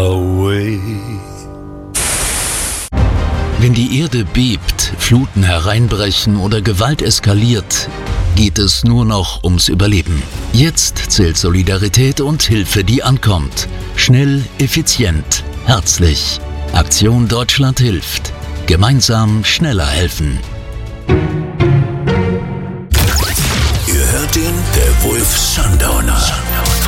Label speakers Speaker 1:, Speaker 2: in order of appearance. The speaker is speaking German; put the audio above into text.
Speaker 1: away.
Speaker 2: Wenn die Erde bebt, Fluten hereinbrechen oder Gewalt eskaliert, geht es nur noch ums Überleben. Jetzt zählt Solidarität und Hilfe, die ankommt. Schnell, effizient, herzlich. Aktion Deutschland hilft. Gemeinsam schneller helfen.
Speaker 1: Ihr hört ihn, der Wolf Sundowner.